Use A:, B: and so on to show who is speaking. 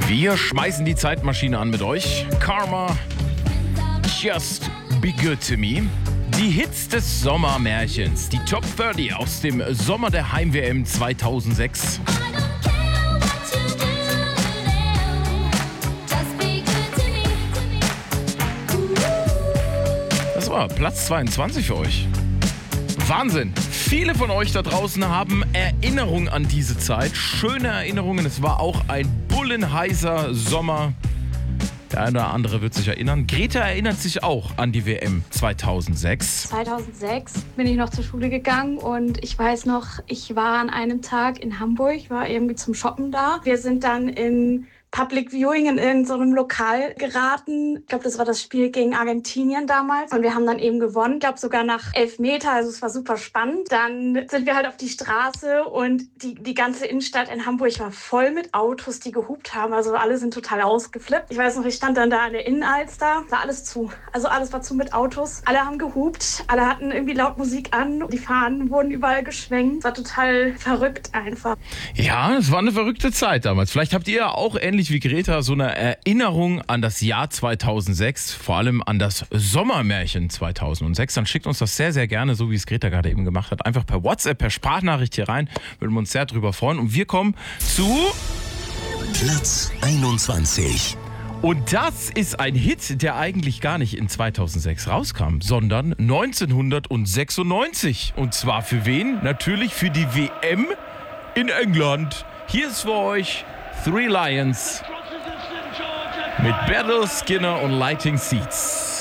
A: Wir schmeißen die Zeitmaschine an mit euch. Karma, Just Be Good To Me. Die Hits des Sommermärchens. Die Top 30 aus dem Sommer der Heim-WM 2006. Das war Platz 22 für euch. Wahnsinn! Viele von euch da draußen haben Erinnerungen an diese Zeit. Schöne Erinnerungen. Es war auch ein bullenheißer Sommer. Der eine oder andere wird sich erinnern. Greta erinnert sich auch an die WM 2006.
B: 2006 bin ich noch zur Schule gegangen und ich weiß noch, ich war an einem Tag in Hamburg, war irgendwie zum Shoppen da. Wir sind dann in Public Viewing in irgendeinem Lokal geraten. Ich glaube, das war das Spiel gegen Argentinien damals. Und wir haben dann eben gewonnen. Ich glaube, sogar nach 11 Meter. Also es war super spannend. Dann sind wir halt auf die Straße und die ganze Innenstadt in Hamburg war voll mit Autos, die gehupt haben. Also alle sind total ausgeflippt. Ich weiß noch, ich stand dann da an der Innenalster. War alles zu. Also alles war zu mit Autos. Alle haben gehupt. Alle hatten irgendwie laut Musik an. Die Fahnen wurden überall geschwenkt. Es war total verrückt einfach.
A: Ja, es war eine verrückte Zeit damals. Vielleicht habt ihr auch ähnlich wie Greta so eine Erinnerung an das Jahr 2006, vor allem an das Sommermärchen 2006. Dann schickt uns das sehr, sehr gerne, so wie es Greta gerade eben gemacht hat, einfach per WhatsApp, per Sprachnachricht hier rein. Würden wir uns sehr drüber freuen. Und wir kommen zu
C: Platz 21.
A: Und das ist ein Hit, der eigentlich gar nicht in 2006 rauskam, sondern 1996. Und zwar für wen? Natürlich für die WM in England. Hier ist für euch Three Lions mit Battle, Skinner und Lighting Seats.